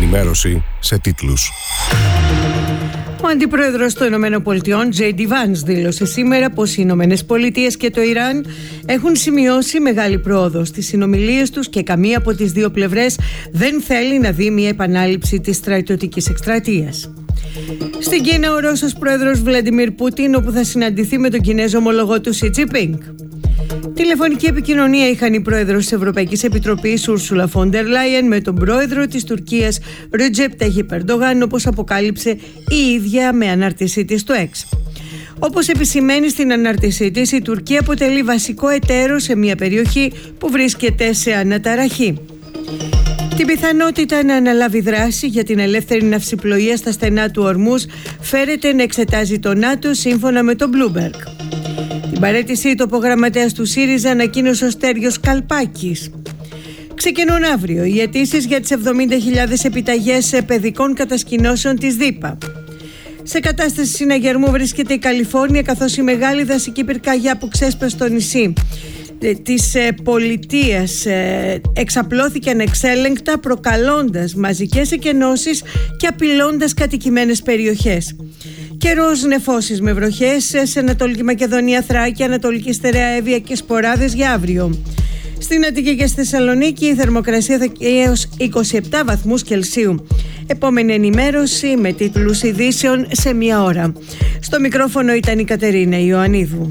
ενημέρωση σε τίτλους. Ο Αντιπρόεδρος των ΗΠΑ, J.D. Vance, δήλωσε σήμερα πως οι ΗΠΑ και το Ιράν έχουν σημειώσει μεγάλη πρόοδο στις συνομιλίες τους και καμία από τις δύο πλευρές δεν θέλει να δει μια επανάληψη της στρατιωτικής εκστρατείας. Στην Κίνα, ο Ρώσος πρόεδρος Βλαντιμίρ Πούτιν, όπου θα συναντηθεί με τον Κινέζο ομολογό του Σι Τζινπίνγκ. Τηλεφωνική επικοινωνία είχαν η πρόεδρος της Ευρωπαϊκής Επιτροπής Ούρσουλα φον ντερ Λάιεν με τον πρόεδρο της Τουρκίας Ρετζέπ Ταγιίπ Ερντογάν, όπως αποκάλυψε η ίδια με ανάρτησή της στο X. Όπως επισημαίνει στην ανάρτησή της, η Τουρκία αποτελεί βασικό εταίρο σε μια περιοχή που βρίσκεται σε αναταραχή. Την πιθανότητα να αναλάβει δράση για την ελεύθερη ναυσιπλοεία στα στενά του Ορμούζ φέρεται να εξετάζει το ΝΑΤΟ, σύμφωνα με τον Bloomberg. Την παραίτησή του υπογραμματέας του ΣΥΡΙΖΑ ανακοίνωσε ο Στέργιος Καλπάκης. Ξεκινούν αύριο οι αιτήσεις για τις 70.000 επιταγές παιδικών κατασκηνώσεων της ΔΥΠΑ. Σε κατάσταση συναγερμού βρίσκεται η Καλιφόρνια, καθώς η μεγάλη δασική πυρκαγιά που ξέσπασε στο νησί της πολιτείας εξαπλώθηκε ανεξέλεγκτα, προκαλώντας μαζικές εκενώσεις και απειλώντας κατοικημένες περιοχές. Καιρός νεφώσεις με βροχές σε Ανατολική Μακεδονία, Θράκη, Ανατολική Στερεά, Εύβοια και Σποράδες για αύριο. Στην Αττική και στη Θεσσαλονίκη η θερμοκρασία θα έως 27 βαθμούς Κελσίου. Επόμενη ενημέρωση με τίτλους ειδήσεων σε μία ώρα. Στο μικρόφωνο ήταν η Κατερίνα Ιωαννίδου.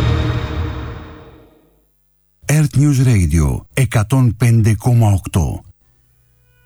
Earth News Radio 105,8